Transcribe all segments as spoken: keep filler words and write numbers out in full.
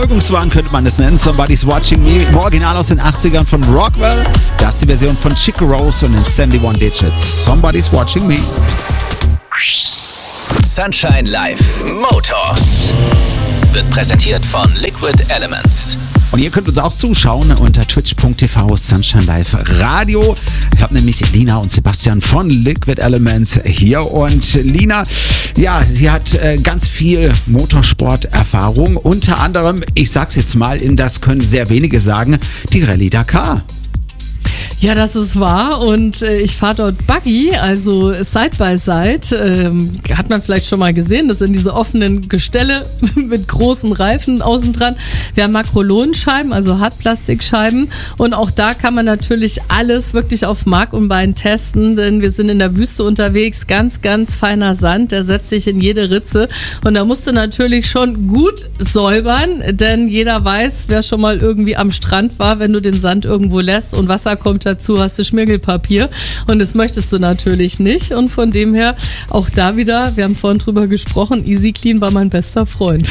Verfolgungswahn könnte man es nennen. Somebody's Watching Me. Im Original aus den achtzigern von Rockwell. Das ist die Version von Chico Rose und den seventy-one Digits. Somebody's Watching Me. Sunshine Live Motors wird präsentiert von Liquid Elements. Und ihr könnt uns auch zuschauen unter twitch punkt t v Sunshine Live Radio. Ich habe nämlich Lina und Sebastian von Liquid Elements hier. Und Lina, ja, sie hat äh, ganz viel Motorsport-Erfahrung. Unter anderem, ich sag's jetzt mal, in das können sehr wenige sagen, die Rallye Dakar. Ja, das ist wahr und äh, ich fahre dort Buggy, also Side by Side, ähm, hat man vielleicht schon mal gesehen, das sind diese offenen Gestelle mit großen Reifen außen dran. Wir haben Makrolonscheiben, also Hartplastikscheiben und auch da kann man natürlich alles wirklich auf Mark und Bein testen, denn wir sind in der Wüste unterwegs, ganz, ganz feiner Sand, der setzt sich in jede Ritze und da musst du natürlich schon gut säubern, denn jeder weiß, wer schon mal irgendwie am Strand war, wenn du den Sand irgendwo lässt und Wasser kommt dazu, hast du Schmirgelpapier und das möchtest du natürlich nicht und von dem her auch da wieder, wir haben vorhin drüber gesprochen, Easy Clean war mein bester Freund.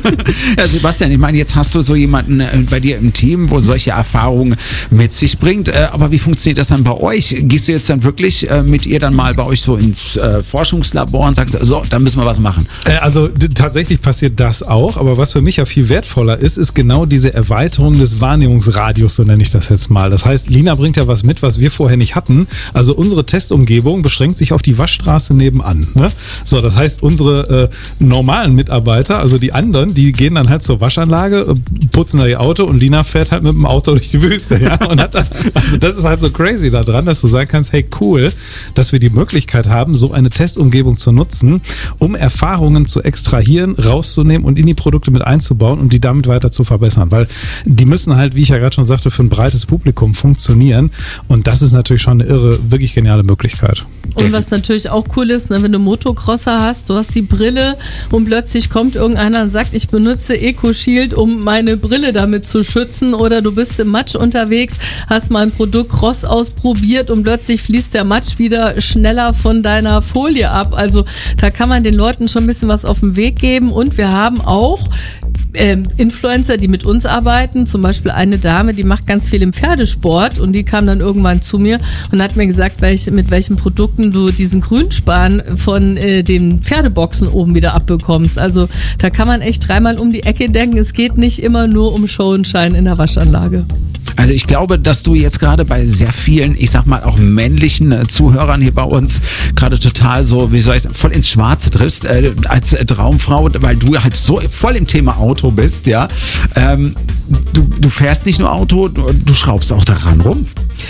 Ja, Sebastian, ich meine, jetzt hast du so jemanden bei dir im Team, wo solche Erfahrungen mit sich bringt, aber wie funktioniert das dann bei euch? Gehst du jetzt dann wirklich mit ihr dann mal bei euch so ins Forschungslabor und sagst, so, da müssen wir was machen? Also d- tatsächlich passiert das auch, aber was für mich ja viel wertvoller ist, ist genau diese Erweiterung des Wahrnehmungsradius, so nenne ich das jetzt mal. Das heißt, Lina bringt ja was mit, was wir vorher nicht hatten. Also unsere Testumgebung beschränkt sich auf die Waschstraße nebenan. Ne? So, das heißt, unsere äh, normalen Mitarbeiter, also die anderen, die gehen dann halt zur Waschanlage, putzen da ihr Auto und Lina fährt halt mit dem Auto durch die Wüste. Ja? Und hat dann, also das ist halt so crazy daran, dass du sagen kannst, hey cool, dass wir die Möglichkeit haben, so eine Testumgebung zu nutzen, um Erfahrungen zu extrahieren, rauszunehmen und in die Produkte mit einzubauen und die damit weiter zu verbessern. Weil die müssen halt, wie ich ja gerade schon sagte, für ein breites Publikum funktionieren. Und das ist natürlich schon eine irre, wirklich geniale Möglichkeit. Und was natürlich auch cool ist, ne, wenn du Motocrosser hast, du hast die Brille und plötzlich kommt irgendeiner und sagt, ich benutze Eco-Shield, um meine Brille damit zu schützen, oder du bist im Matsch unterwegs, hast mal ein Produkt Cross ausprobiert und plötzlich fließt der Matsch wieder schneller von deiner Folie ab. Also da kann man den Leuten schon ein bisschen was auf den Weg geben und wir haben auch ähm, Influencer, die mit uns arbeiten, zum Beispiel eine Dame, die macht ganz viel im Pferdesport und die kam dann irgendwann zu mir und hat mir gesagt, welch, mit welchen Produkten du diesen Grünspan von äh, den Pferdeboxen oben wieder abbekommst. Also da kann man echt dreimal um die Ecke denken. Es geht nicht immer nur um Show und Shine in der Waschanlage. Also ich glaube, dass du jetzt gerade bei sehr vielen, ich sag mal auch männlichen äh, Zuhörern hier bei uns gerade total so, wie soll ich sagen, voll ins Schwarze triffst, äh, als äh, Traumfrau, weil du halt so voll im Thema Auto bist, ja. Ähm, du, du fährst nicht nur Auto, du, du schraubst auch daran rum.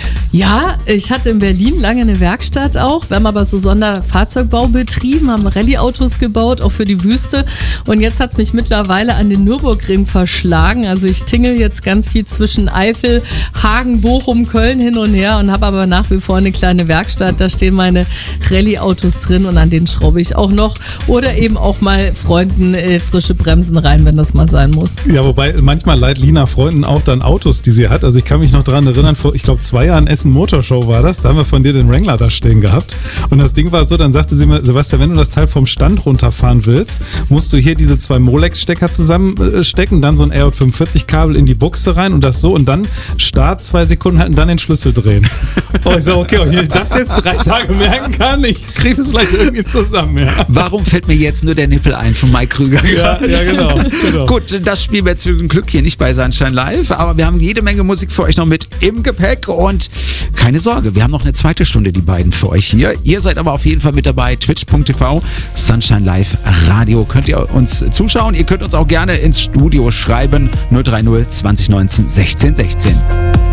Ja, ich hatte in Berlin lange eine Werkstatt auch. Wir haben aber so Sonderfahrzeugbau betrieben, haben Rallye-Autos gebaut, auch für die Wüste. Und jetzt hat es mich mittlerweile an den Nürburgring verschlagen. Also ich tingel jetzt ganz viel zwischen Eifel, Hagen, Bochum, Köln hin und her und habe aber nach wie vor eine kleine Werkstatt. Da stehen meine Rallye-Autos drin und an denen schraube ich auch noch. Oder eben auch mal Freunden äh, frische Bremsen rein, wenn das mal sein muss. Ja, wobei manchmal leiht Lina Freunden auch dann Autos, die sie hat. Also ich kann mich noch daran erinnern, vor, ich glaube, zwei Jahren Essen Motorshow war das, da haben wir von dir den Wrangler da stehen gehabt und das Ding war so, dann sagte sie mir, Sebastian, wenn du das Teil vom Stand runterfahren willst, musst du hier diese zwei Molex-Stecker zusammenstecken, dann so ein R J fünfundvierzig-Kabel in die Buchse rein und das so und dann Start, zwei Sekunden halten, dann den Schlüssel drehen. Und ich so, okay, wenn ich das jetzt drei Tage merken kann, ich kriege das vielleicht irgendwie zusammen. Ja. Warum fällt mir jetzt nur der Nippel ein von Mike Krüger? Ja, ja genau, genau. Gut, das spielen wir jetzt für ein Glück hier nicht bei Sunshine Live, aber wir haben jede Menge Musik für euch noch mit im Gepäck und keine Sorge, wir haben noch eine zweite Stunde, die beiden für euch hier. Ihr seid aber auf jeden Fall mit dabei, twitch punkt t v, Sunshine Live Radio. Könnt ihr uns zuschauen? Ihr könnt uns auch gerne ins Studio schreiben, null drei null zwanzig neunzehn sechzehn sechzehn.